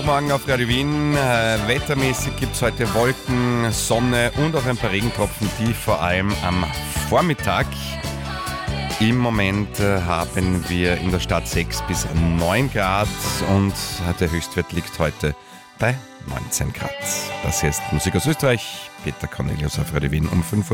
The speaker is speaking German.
Morgen auf Radio Wien. Wettermäßig gibt es heute Wolken, Sonne und auch ein paar Regentropfen, die vor allem am Vormittag. Im Moment haben wir in der Stadt 6 bis 9 Grad und der Höchstwert liegt heute bei 19 Grad. Das hier ist Musik aus Österreich. Peter Cornelius auf Radio Wien um 5 Uhr.